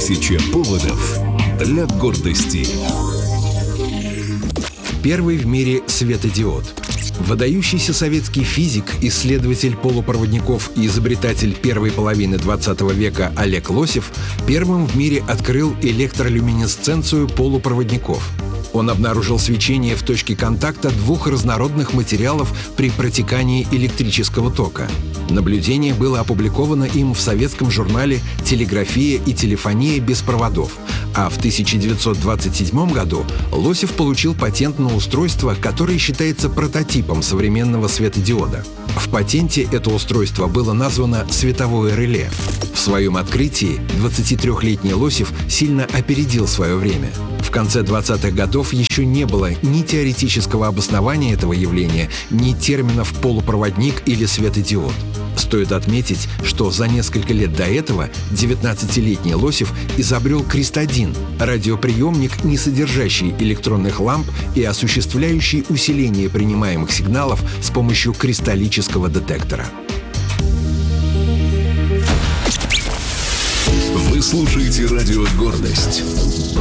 Тысяча поводов для гордости. Первый в мире светодиод. Выдающийся советский физик, исследователь полупроводников и изобретатель первой половины 20 века Олег Лосев первым в мире открыл электролюминесценцию полупроводников. Он обнаружил свечение в точке контакта двух разнородных материалов при протекании электрического тока. Наблюдение было опубликовано им в советском журнале «Телеграфия и телефония без проводов», а в 1927 году Лосев получил патент на устройство, которое считается прототипом современного светодиода. В патенте это устройство было названо «световое реле». В своем открытии 23-летний Лосев сильно опередил свое время. В конце 20-х годов еще не было ни теоретического обоснования этого явления, ни терминов «полупроводник» или «светодиод». Стоит отметить, что за несколько лет до этого 19-летний Лосев изобрел Крест-1 — радиоприемник, не содержащий электронных ламп и осуществляющий усиление принимаемых сигналов с помощью кристаллического детектора. Вы слушаете радио «Гордость».